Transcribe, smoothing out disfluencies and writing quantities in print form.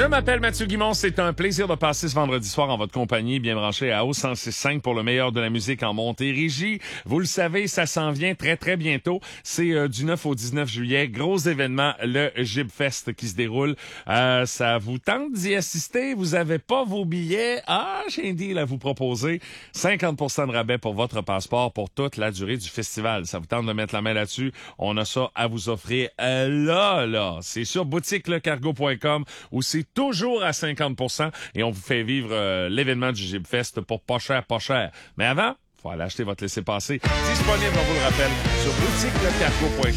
m'appelle Mathieu Guimond. C'est un plaisir de passer ce vendredi soir en votre compagnie, bien branché à Haut 106.5 pour le meilleur de la musique en Montérégie. Vous le savez, ça s'en vient très, très bientôt. C'est du 9 au 19 juillet. Gros événement, le Gibfest qui se déroule. Ça vous tente d'y assister? Vous avez pas vos billets? J'ai un deal à vous proposer. 50% de rabais pour votre passeport pour toute la durée du festival. Ça vous tente de mettre la main là-dessus? On a ça à vous offrir là. C'est sur boutiquelecargo.com où c'est toujours à 50% et on vous fait vivre l'événement du Gibfest pour pas cher. Mais avant, faut aller acheter votre laissez-passer. Disponible, on vous le rappelle, sur boutiquelecargo.com.